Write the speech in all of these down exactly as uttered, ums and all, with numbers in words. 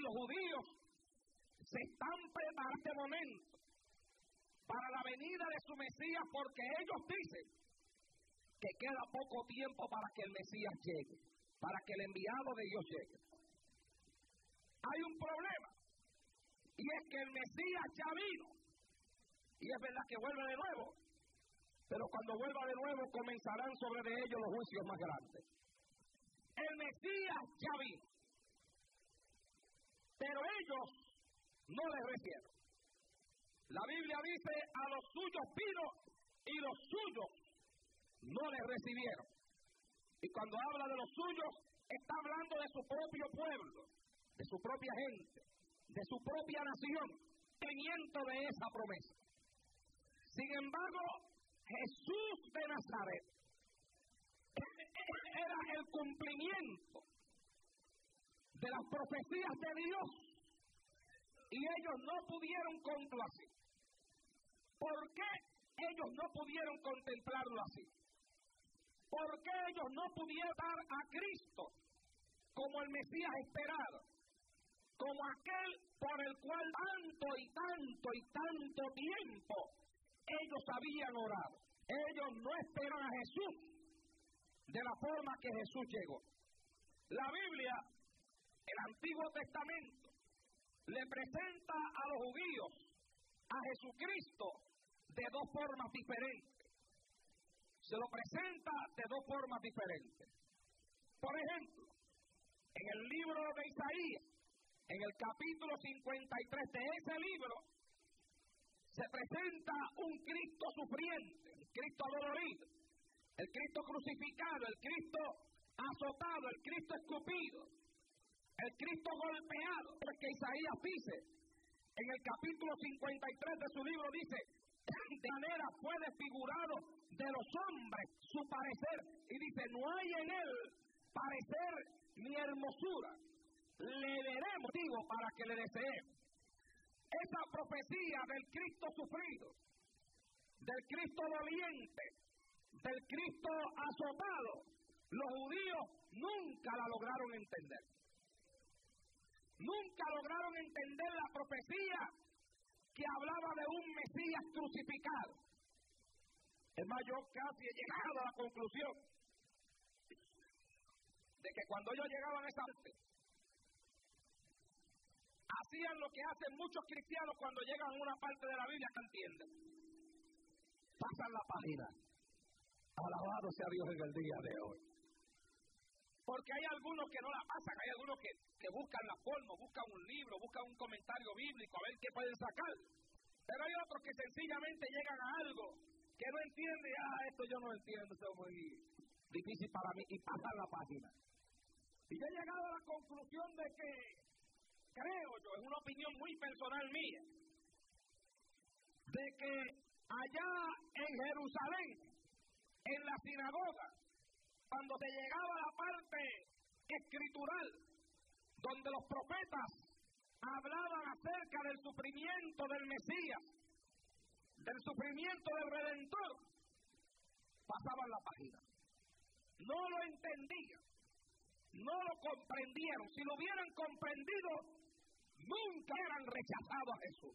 los judíos se están preparando este momento para la venida de su Mesías, porque ellos dicen que queda poco tiempo para que el Mesías llegue, para que el enviado de Dios llegue. Hay un problema, y es que el Mesías ya vino, y es verdad que vuelve de nuevo, pero cuando vuelva de nuevo comenzarán sobre de ellos los juicios más grandes. El Mesías ya vino, pero ellos no le recibieron. La Biblia dice, a los suyos vino y los suyos no le recibieron. Y cuando habla de los suyos, está hablando de su propio pueblo, de su propia gente, de su propia nación, teniendo de esa promesa. Sin embargo, Jesús de Nazaret era el cumplimiento de las profecías de Dios, y ellos no pudieron contarlo así. ¿Por qué ellos no pudieron contemplarlo así? ¿Por qué ellos no pudieron dar a Cristo como el Mesías esperado, como aquel por el cual tanto y tanto y tanto tiempo ellos habían orado? Ellos no esperan a Jesús de la forma que Jesús llegó. La Biblia, el Antiguo Testamento, le presenta a los judíos a Jesucristo de dos formas diferentes. Se lo presenta de dos formas diferentes. Por ejemplo, en el libro de Isaías, en el capítulo cincuenta y tres de ese libro, se presenta un Cristo sufriente, un Cristo dolorido, el Cristo crucificado, el Cristo azotado, el Cristo escupido, el Cristo golpeado. El que Isaías dice, en el capítulo cincuenta y tres de su libro, dice, de manera fue desfigurado de los hombres su parecer, y dice, no hay en él parecer ni hermosura, le daré motivo para que le deseemos. Esa profecía del Cristo sufrido, del Cristo doliente, del Cristo azotado, los judíos nunca la lograron entender. Nunca lograron entender la profecía que hablaba de un Mesías crucificado. Es más, yo casi he llegado a la conclusión de que cuando ellos llegaban a esa parte, hacían lo que hacen muchos cristianos cuando llegan a una parte de la Biblia que entienden. Pasan la página. Alabado sea Dios en el día de hoy. Porque hay algunos que no la pasan, hay algunos que, que buscan la forma, buscan un libro, buscan un comentario bíblico, a ver qué pueden sacar. Pero hay otros que sencillamente llegan a algo que no entienden, ah, esto yo no entiendo, esto es muy difícil para mí, y pasan la página. Y yo he llegado a la conclusión de que, creo yo, es una opinión muy personal mía, de que allá en Jerusalén, en la sinagoga, cuando se llegaba a la parte escritural, donde los profetas hablaban acerca del sufrimiento del Mesías, del sufrimiento del Redentor, pasaban la página. No lo entendían, no lo comprendieron. Si lo hubieran comprendido, nunca eran rechazados a Jesús.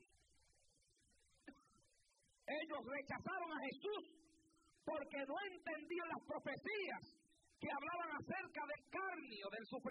Ellos rechazaron a Jesús porque no entendían las profecías que hablaban acerca del carnio, del sufrimiento